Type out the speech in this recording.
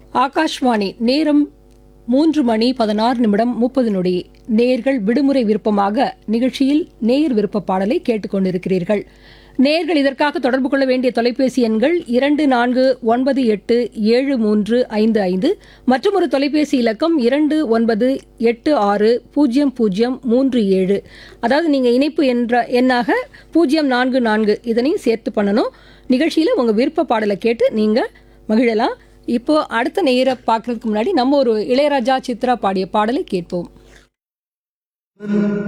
ஆகாஷ்வாணி நேரம் 3:16:30 நேயர்கள் விடுமுறை விருப்பமாக நிகழ்ச்சியில் நேயர் விருப்ப பாடலை கேட்டுக்கொண்டிருக்கிறீர்கள். நேயர்கள் இதற்காக தொடர்பு கொள்ள வேண்டிய தொலைபேசி எண்கள் 24987355 மற்றும் ஒரு தொலைபேசி இலக்கம் 29860037. அதாவது நீங்க இணைப்பு எண்ணாக 044 இதனையும் சேர்த்து பண்ணணும். நிகழ்ச்சியில உங்க விருப்ப பாடலை கேட்டு நீங்க மகிழலாம். இப்போ அடுத்த நேயரை பார்க்கறதுக்கு முன்னாடி நம்ம ஒரு இளையராஜா சித்ரா பாடிய பாடலை கேட்போம்.